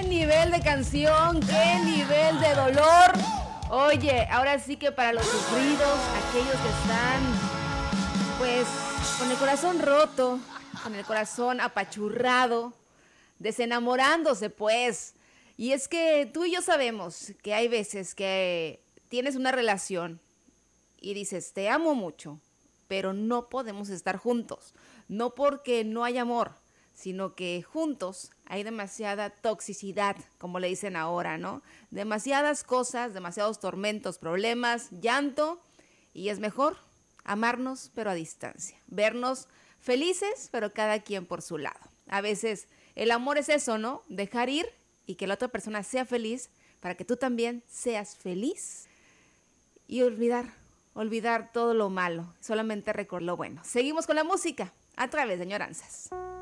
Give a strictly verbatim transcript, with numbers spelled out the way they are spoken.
nivel de canción, qué nivel de dolor. Oye, ahora sí que para los sufridos, aquellos que están, pues, con el corazón roto, con el corazón apachurrado, desenamorándose, pues. Y es que tú y yo sabemos que hay veces que tienes una relación y dices, te amo mucho, pero no podemos estar juntos. No porque no hay amor, sino que juntos hay demasiada toxicidad, como le dicen ahora, ¿no? Demasiadas cosas, demasiados tormentos, problemas, llanto, y es mejor amarnos, pero a distancia. Vernos felices, pero cada quien por su lado. A veces el amor es eso, ¿no? Dejar ir y que la otra persona sea feliz para que tú también seas feliz y olvidar, olvidar todo lo malo, solamente recordar lo bueno. Seguimos con la música a través de Añoranzas.